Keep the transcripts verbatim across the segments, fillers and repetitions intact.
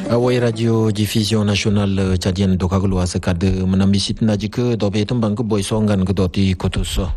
Awai radio diffusion nationale tchadienne dokaglo asakad manambisit najike dobe tembang ke boysongan ke doti kotuso.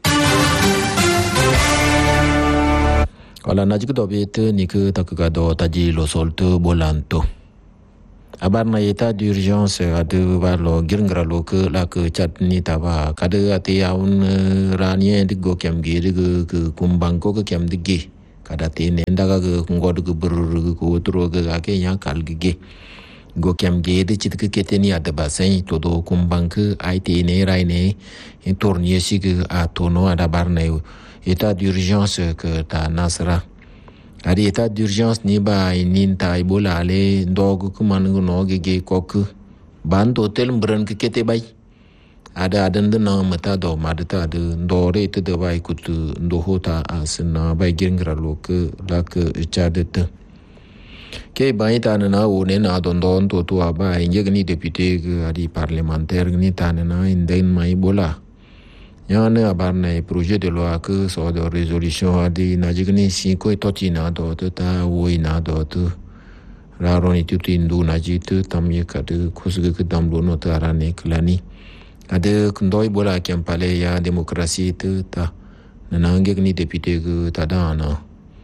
Wala najike dobe te nike takagado taji lo solte bolanto. Abar na état d'urgence ade barlo girngralo ke la ke chatni taba kade ate yaun ranien de go kem ge de ke kumbang ko ke kem de ge kada te ne ndaga ke ngod ke bur ko tro ke ga ke ya kal ge go kem ge de chit ke keteni ade basen to do kumbang ke ai te ne rai ne en tournier si ke a tono ada bar na état d'urgence ke ta nasra adi état d'urgence ni ba inin ta ibola ale dog ku man no ge ge kok ban to tel mbran ke kete bay ada adan na mata do madata de ndore te de bay kut ndo hota asna bay gingra lo ke la ke chadet ke bay ta na o ne na don don to to ba inge ni député adi parlementaire ni ta na inden mai bola yana abarna projet de loi que so de résolution adi najigni si ko totina do ta woina do tu raroni tuti ndu najitu tamye kadu kusge ke damlo no tarane klani ade kndoi bola kempale ya demokrasi tu ta nanange ni député ke tadana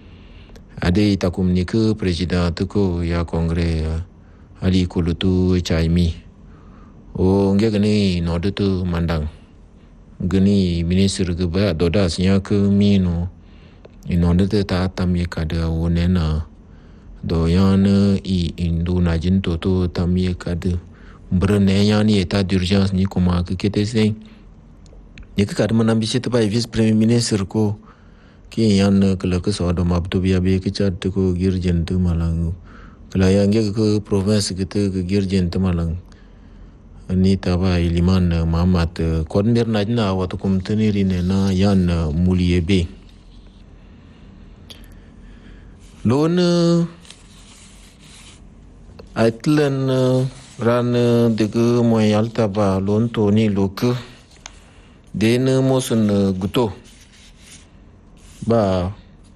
ade ita communique président ko ya congrès ali kulutu chaimi o ngegni no de tu mandang gani minister ke ba doda sia ke mino inonde te ta tamye kada wonena do yana i indu na jin to to tamye kada brene yani état d'urgence ni koma ke kete sen ni ke kada manambi se ba vice premier ministre ko ke yan ke le ke so do mabdu biya be ke chat ko girjen tu malang kala yang ke province ke te ke girjen tu malang ni taba iliman Muhammad kodmir najna watu kumteniri ne na yan muliebe lon aitlen ran dege moyal taba lon toni lok den mosun guto ba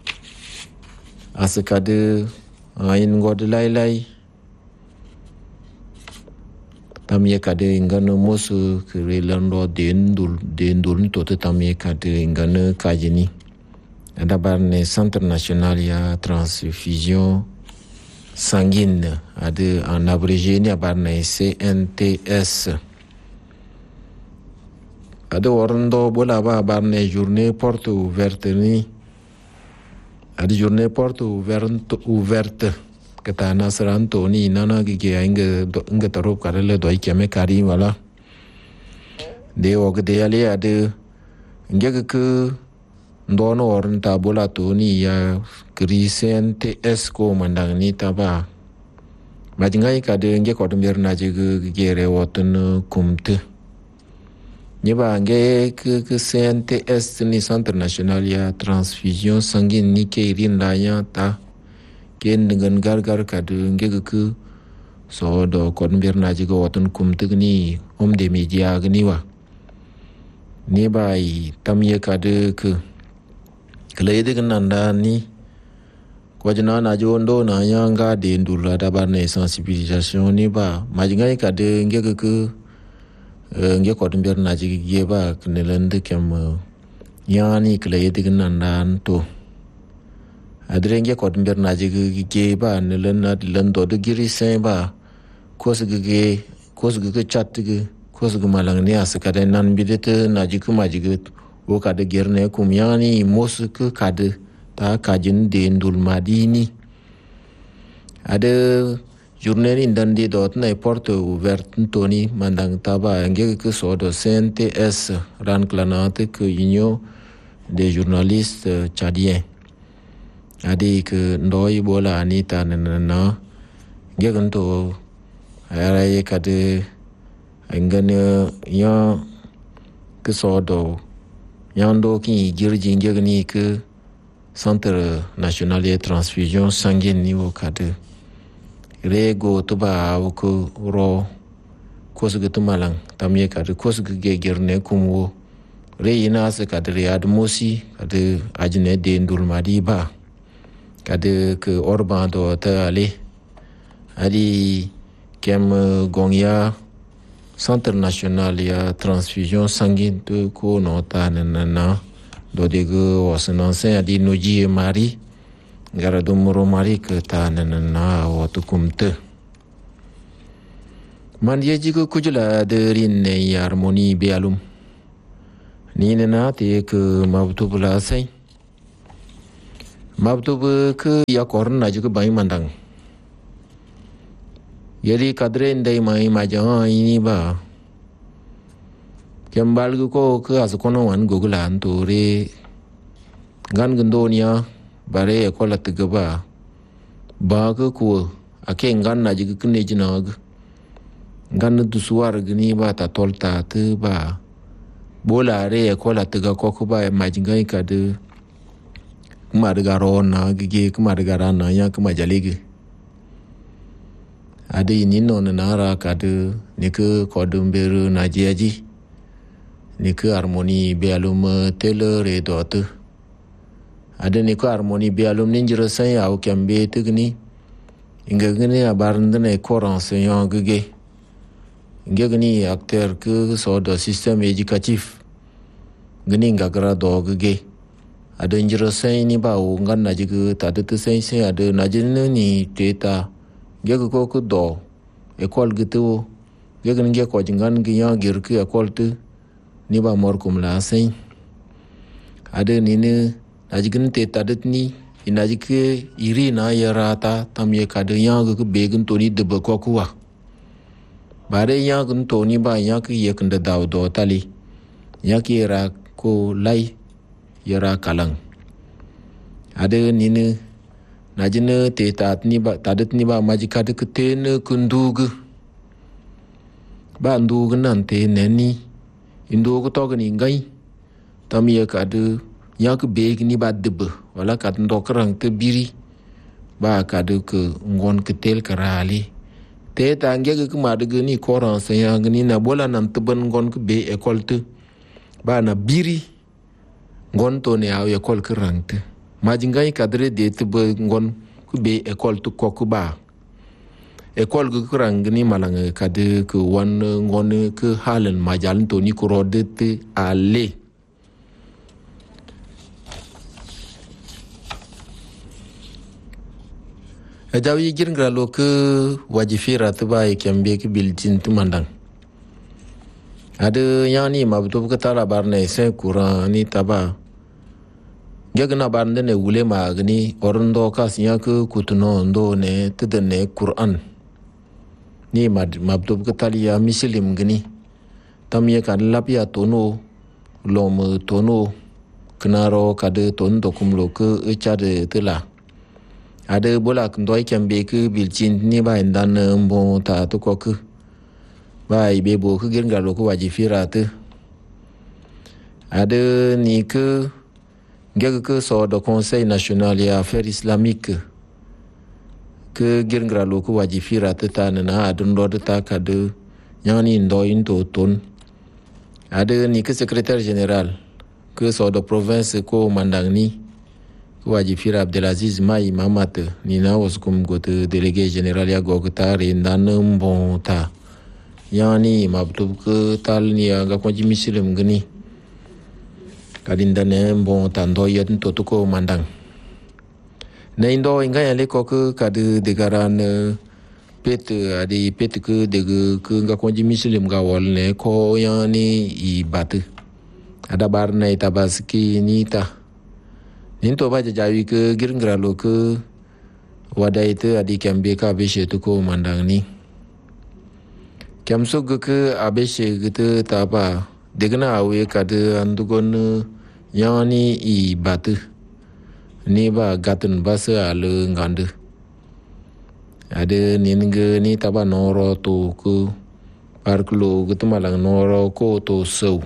asakade ain god lai lai tamye kade ingana mosu kirelando dendul dendul to te tamye kade ingana kajini ada barne centre national ya transfusion sanguine ade en abrégé ni barne C N T S ade orando bola ba barne journée porte ouverte ni ade journée porte ouverte ouverte kata nasran to ni nana ge inga inga tarop karele doi keme kari wala de og de ale ade nge ke ndono orn tabola to ni ya krisen T S ko mandang ni taba majingai kade nge ko tumber na je ge re wotun kumte nyeba nge ke ke C N T S ni centre national ya transfusion sanguine ni ke irin la ya ta ken dengan gar-gar kadu nge ke so do kon berna jigo wotun kum tegni om de media gni wa ni bai tamye kadu ke klede nanda ni ko jina na jondo na yanga de ndula da ba ne sensibilisation ni ba majingai kadu nge ke nge ko berna jigi ba knelende kem yani klede nanda to adrenge ko mber na jigi ge ba ne len na len do de giri sen ba ko se ge ko se ge chat ge ko se malang ne as ka de nan bidete na jigi ma jigi o ka de gerne kum yani mos ke ka de ta ka jin de ndul madini ade journée ni ndandi dot na porte ouverte toni mandang taba nge ke so do C N T S ran clanate que union des journalistes tchadiens adi ke ndoi bola anita nana geganto ayaye kade engane ya ke sodo yando ki girji ngegni ke centre national de transfusion sanguine ni o kade rego tuba ko ro kosge tumalang tamye kade kosge gegerne kumwo re ina se kade riad mosi kade ajne de ndul madi ba kade ke orban do ta ale adi kem gongya Centre national ya transfusion sanguine de ko no ta na do de go wasnan sen adi noji mari gara do moro mari ke ta na o to kumte man ye ji ko kujula de rin ne harmonie be alum ni ne na te ke mabtu bula sai mabtu ke ya korna ji ko bai mandang yari kadre ndai mai maja ini ba kembal ko ke askono wan gugula antore gan gandonia bare ekola tiga ba ba ke ko ake ngan na ji kne jinag gan du suwar gni ba ta tolta te ba bola re ekola tiga ko ko ba majingai ka de kumar garo na gige kumar garana ya kuma jalege ada ini non nara kade nika kodum beru najiaji nika harmoni bealum tele redot ada nika harmoni bealum ninjira saya au kambe tegni inga gni abarndane koran seyan gege inga gni acteur ke so do système éducatif gni ngagara do gege ada injira saya ni ba ngan najigu tadete saya ada najine ni teta gege ko ko do école gitu gege nge ko jingan gi ya gir ki école tu ni ba mor kum la sein ade ni ne ajigin te tadet ni inaji ke iri na yarata tam ye ka de ya ge begin to ni de ba ko kuwa bare ya gun to ni ba ya ki ye kan da daw do tali ya ki ra ko lai yara kalang ade ni ne najine te tat ni ba tadet ni ba majika de kete ne kundug ba ndug nan te neni indug to ni ngai tam ye ka de yak beg ni ba deb wala ka ndokrang te biri ba ka de ke ngon ketel karali te ta nge ke ma de ni koran se ya ni na bola nan te ban ngon ke be école te ba na biri ngon to ne aw école krang te majingai kadre de te be ngon ku be école tu ko ku ba école gu krang ni malanga kade ku wan ngon ku halen majal to ni ko rode te ale ajawi girngra lo ku wajifira te ba kembe ki biltin tu mandang ade yani mabtu ka tara barne se kuran ni taba Gagna bande ne wule magni orndo kasnya ku kutuno ndo ne tedene Quran ni mad mabdub katalia muslim gni tamye kan lapia tono lom tono knaro kade ton dokumlo ku echade tela ade bola ndoi kembe ku bilchin ni ba ndan mbo ta to ko ku ba ibe bo ku genga lo ku wajifira te ade ni ku Gege ke so do Conseil national ya affaires islamiques ke girngra lo ko wajifira tata na adun do ta kade yani ndo into ton ade ni ke secrétaire général ke so do province ko mandangni ko wajifira Abdelaziz Mai Mamat ni na waskum gote délégué général ya gogta re ndan mbonta yani mabtub ke tal ni ga ko jimisilem gni kadinda ne bon tando yen to ko mandang ne indo inga yale ko ke kadu degaran pet adi pet ke de ke nga konji muslim ga wol ne ko yani i bat ada bar ne tabaski ni ta ninto ba jawi ke girngra lo ke wadai te adi kambe ka be she to ko mandang ni kamso ke abeshe gete taba degna awe kadu andugon yani i batu ni ba gatun basa ale ngande ade ninge ni taba noro to ku parklo gutmalang noro ko to so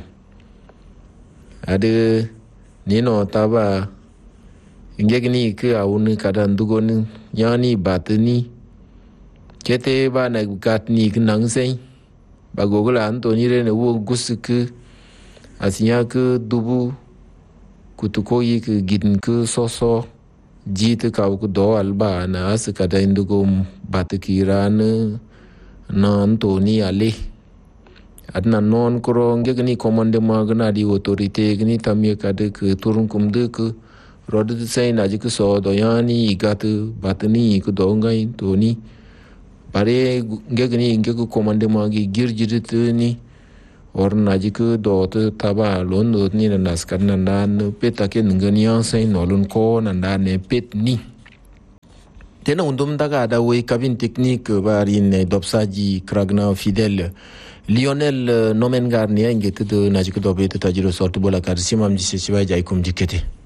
ade ni no taba ingegni ke awun kadan dugon yani batuni kete ba na gatni nang sei ba gogla antoni re ne wo gusuk asinya ke dubu kutukoyi ke gidin ke soso jit ka ku do alba na as ka da indugo batikiran na Antoni ale adna non kuro ngegni commande magna di autorité gni tamye ka de ke turun kum de ke rod de sai na ji ku so do yani gat batni ku do ngai toni bare ngegni ngegu commande magi girjit ni or na ji ku do te taba lon do ni na naskan na nan peta ke ngani an sai no lon ko na ne pet ni tena undum daga da we cabine technique bari ne dopsaji kragna fidèle Lionel Nomengarnia ngete de najiko dobe te tajiro sortu bola kar simam jisi siwa jai kum jikete